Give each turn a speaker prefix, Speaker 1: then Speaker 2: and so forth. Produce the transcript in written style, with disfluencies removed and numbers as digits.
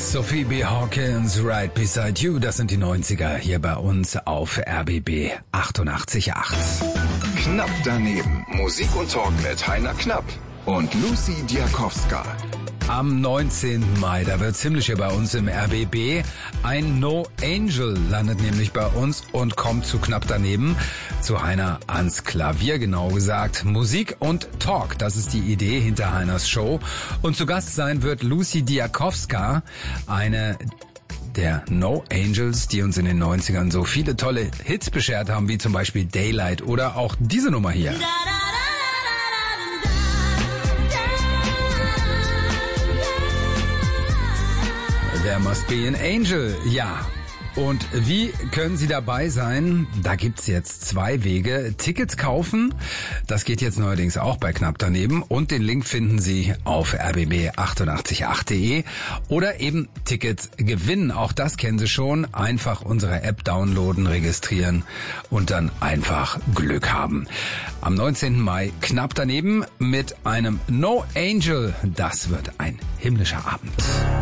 Speaker 1: Sophie B. Hawkins, Right Beside You, das sind die 90er hier bei uns auf RBB 88.8.
Speaker 2: Knapp daneben. Musik und Talk mit Heiner Knapp und Lucy Diakowska.
Speaker 1: Am 19. Mai, da wird's himmlisch hier bei uns im RBB. Ein No Angel landet nämlich bei uns und kommt zu Knapp daneben, zu Heiner ans Klavier, genau gesagt. Musik und Talk, das ist die Idee hinter Heiners Show. Und zu Gast sein wird Lucy Diakowska, eine der No Angels, die uns in den 90ern so viele tolle Hits beschert haben, wie zum Beispiel Daylight oder auch diese Nummer hier. There Must Be an Angel, ja. Und wie können Sie dabei sein? Da gibt's jetzt 2 Wege. Tickets kaufen, das geht jetzt neuerdings auch bei Knapp daneben. Und den Link finden Sie auf rbb888.de. Oder eben Tickets gewinnen, auch das kennen Sie schon. Einfach unsere App downloaden, registrieren und dann einfach Glück haben. Am 19. Mai Knapp daneben mit einem No Angel. Das wird ein himmlischer Abend.